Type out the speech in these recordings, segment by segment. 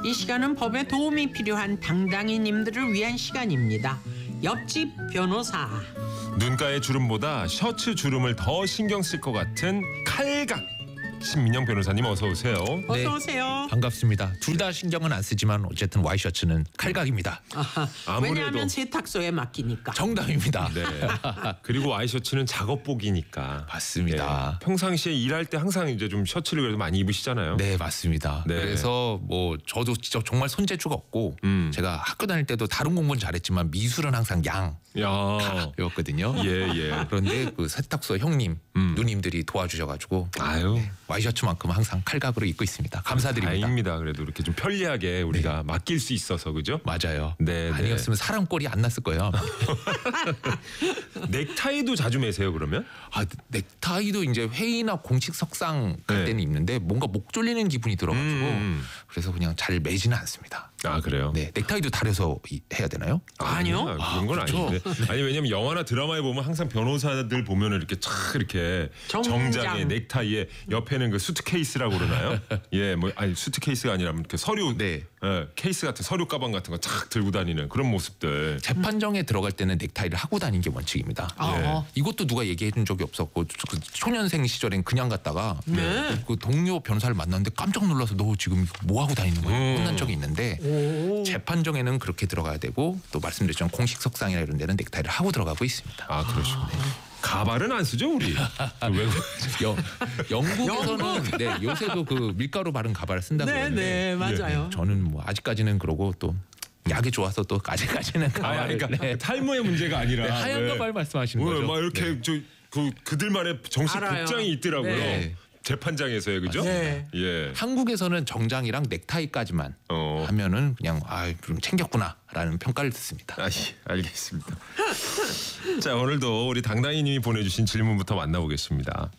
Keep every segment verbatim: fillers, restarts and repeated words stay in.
이 시간은 법에 도움이 필요한 당당이님들을 위한 시간입니다. 옆집 변호사. 눈가의 주름보다 셔츠 주름을 더 신경 쓸 것 같은 칼각 신민영 변호사님 어서 오세요. 어서 네. 오세요. 반갑습니다. 둘 다 신경은 안 쓰지만 어쨌든 와이셔츠는 칼각입니다. 아하, 아무래도. 왜냐하면 세탁소에 맡기니까. 정답입니다. 네. 그리고 와이셔츠는 작업복이니까. 맞습니다. 예. 평상시에 일할 때 항상 이제 좀 셔츠를 그래도 많이 입으시잖아요. 네, 맞습니다. 네. 그래서 뭐 저도 진짜 정말 손재주가 없고 음. 제가 학교 다닐 때도 다른 공부는 잘했지만 미술은 항상 양 야. 배웠거든요. 예, 예. 그런데 그 세탁소 형님, 음. 누님들이 도와주셔가지고 아유. 와이셔츠만큼 항상 칼각으로 입고 있습니다. 감사드립니다. 다행입니다. 그래도 이렇게 좀 편리하게 우리가 맡길 수 있어서 그죠? 맞아요. 네, 아니었으면 사람 꼴이 안 났을 거예요. 넥타이도 자주 매세요 그러면? 아, 넥타이도 이제 회의나 공식 석상 갈 네. 때는 입는데 뭔가 목 졸리는 기분이 들어가지고 음. 그래서 그냥 잘 매지는 않습니다. 아 그래요? 네, 넥타이도 다려서 이- 해야 되나요? 아니요. 아니요. 그런 건 아, 그렇죠. 아닌데. 아니 왜냐면 영화나 드라마에 보면 항상 변호사들 보면은 이렇게 촥 이렇게 정장. 정장에 넥타이에 옆에는 그 수트케이스라고 그러나요? 예, 뭐 아니 수트케이스가 아니라 그 서류 네. 예, 케이스 같은 서류 가방 같은 거 착 들고 다니는 그런 모습들. 재판정에 들어갈 때는 넥타이를 하고 다니는 게 원칙입니다. 아, 이것도 누가 얘기해 준 적이 없었고 그 초년생 시절엔 그냥 갔다가 네. 그 동료 변호사를 만났는데 깜짝 놀라서 너 지금 뭐 하고 다니는 거야? 음. 혼난 적이 있는데 오. 재판정에는 그렇게 들어가야 되고 또 말씀드렸지만 공식 석상이나 이런 데는 넥타이를 하고 들어가고 있습니다. 아 그러시군요. 가발은 안 쓰죠 우리. 외국. 여, 영국에서는 영국? 네, 요새도 그 밀가루 바른 가발을 쓴다고 네, 그러는데 네, 맞아요. 저는 뭐 아직까지는 그러고 또 약이 좋아서 또 아직까지는 아, 가발을 그러니까 네. 탈모의 문제가 아니라 네, 하얀 왜, 가발 말씀하시는 왜, 거죠? 막 이렇게 네. 저 그 그들만의 정식 알아요. 복장이 있더라고요. 네. 재판장에서요, 그죠? 네. 예. 한국에서는 정장이랑 넥타이까지만 어. 하면은 그냥 아, 좀 챙겼구나라는 평가를 듣습니다. 아, 예, 알겠습니다. 자, 오늘도 우리 당당이님이 보내주신 질문부터 만나보겠습니다.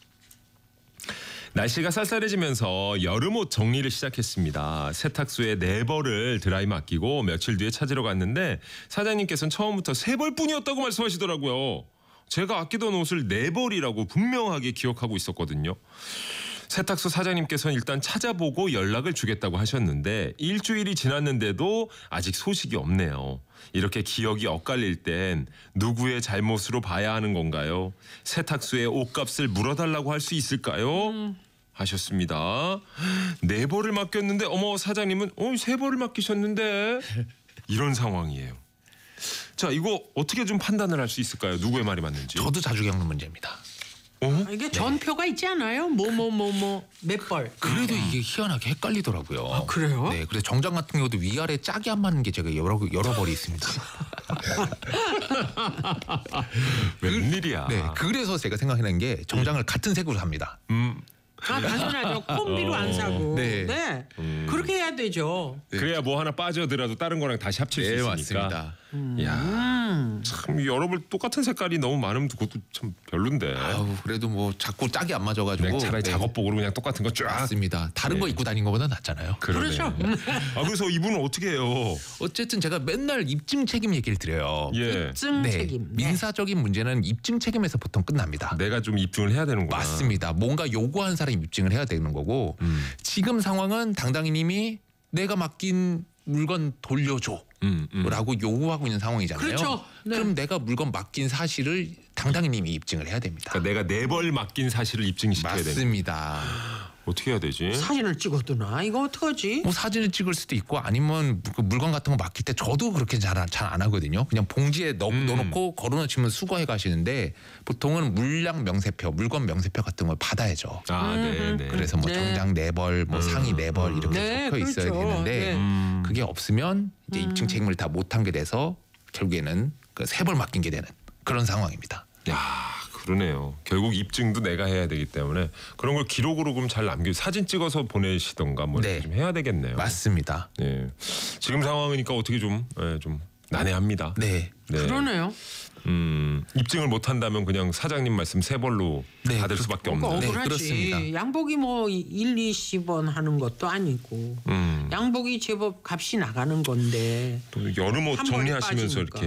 날씨가 쌀쌀해지면서 여름옷 정리를 시작했습니다. 세탁소에 네 벌을 드라이 맡기고 며칠 뒤에 찾으러 갔는데 사장님께서는 처음부터 세 벌뿐이었다고 말씀하시더라고요. 제가 아끼던 옷을 네 벌이라고 분명하게 기억하고 있었거든요. 세탁소 사장님께서는 일단 찾아보고 연락을 주겠다고 하셨는데 일주일이 지났는데도 아직 소식이 없네요. 이렇게 기억이 엇갈릴 땐 누구의 잘못으로 봐야 하는 건가요? 세탁소에 옷값을 물어달라고 할 수 있을까요? 음. 하셨습니다. 네 벌을 맡겼는데 어머 사장님은 어, 세 벌을 맡기셨는데 이런 상황이에요. 자 이거 어떻게 좀 판단을 할 수 있을까요? 누구의 말이 맞는지. 저도 자주 겪는 문제입니다. 어? 아, 이게 전표가 있지 않아요? 뭐 뭐 뭐 뭐 몇 벌. 그래도 이게 희한하게 헷갈리더라고요. 아, 그래요? 네, 그래서 정장 같은 경우도 위아래 짝이 안 맞는 게 제가 여러 여러 벌이 있습니다. 웬일이야. 네, 그래서 제가 생각해낸 게 정장을 같은 색으로 삽니다. 음. 아, 당연하죠. 콤비로 안 사고. 네. 네. 그렇게 해야 되죠. 그래야 뭐 하나 빠져들어도 다른 거랑 다시 합칠 수 네, 있으니까. 맞습니다. 야, 음. 참 여러 벌 똑같은 색깔이 너무 많으면 그것도 참 별론데. 아우, 그래도 뭐 자꾸 짝이 안 맞아가지고 그냥 차라리 네, 작업복으로 그냥 똑같은 거 쫙. 맞습니다. 다른 거 입고 다니는 것보다 낫잖아요. 그러네. 그렇죠. 아 그래서 이분은 어떻게 해요? 어쨌든 제가 맨날 입증 책임 얘기를 드려요. 예, 증 네, 책임. 네. 민사적인 문제는 입증 책임에서 보통 끝납니다. 내가 좀 입증을 해야 되는구나. 맞습니다. 뭔가 요구한 사람이 입증을 해야 되는 거고 음. 지금 상황은 당당이님이 내가 맡긴 물건 돌려줘. 음, 음. 라고 요구하고 있는 상황이잖아요. 그렇죠. 네. 그럼 내가 물건 맡긴 사실을 당당이님이 입증을 해야 됩니다. 그러니까 내가 네 벌 맡긴 사실을 입증시켜야 되는. 맞습니다. 어떻게 해야 되지? 사진을 찍어두나? 이거 어떡하지? 뭐 사진을 찍을 수도 있고 아니면 그 물건 같은 거 맡길 때 저도 그렇게 잘 안 하거든요. 그냥 봉지에 넣, 음. 넣어놓고 걸어놓으면 수거해 가시는데 보통은 물량 명세표, 물건 명세표 같은 걸 받아야죠. 아, 네, 네. 그래서 뭐 네. 정장 네 벌, 뭐 상의 네 벌 이렇게 네, 적혀 있어야 그렇죠. 되는데 네. 음. 그게 없으면 이제 입증 책임을 다 못한 게 돼서 결국에는 그 세 벌 맡긴 게 되는 그런 상황입니다. 야, 그러네요. 결국 입증도 내가 해야 되기 때문에 그런 걸 기록으로 그럼 잘 남겨 사진 찍어서 보내시던가 뭐 이렇게 네. 좀 해야 되겠네요. 맞습니다. 예. 지금 상황이니까 어떻게 좀, 예, 좀 난해합니다. 네. 네. 그러네요. 음, 입증을 못 한다면 그냥 사장님 말씀 세 벌로 네, 받을 그렇- 수밖에 그러니까 없는. 네, 억울하지. 그렇습니다. 양복이 뭐 일, 이십 원 하는 것도 아니고 음. 양복이 제법 값이 나가는 건데 또 여름 옷 한 벌이 정리하시면서 빠지니까. 이렇게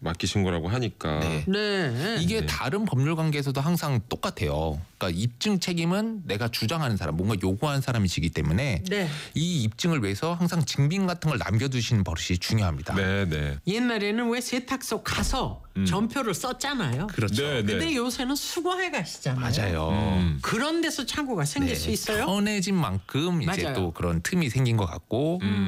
맡기신 거라고 하니까 네. 네. 이게 네. 다른 법률 관계에서도 항상 똑같아요. 그러니까 입증 책임은 내가 주장하는 사람, 뭔가 요구하는 사람이 지기 때문에 네. 이 입증을 위해서 항상 증빙 같은 걸 남겨두시는 버릇이 중요합니다. 네, 네. 옛날에는 왜 세탁소 가서 전표를 썼잖아요. 그렇죠. 네, 네. 근데 요새는 수거해 가시잖아요. 맞아요. 음. 그런 데서 창고가 생길 네, 수 있어요? 편해진 만큼 이제 맞아요. 또 그런 틈이 생긴 것 같고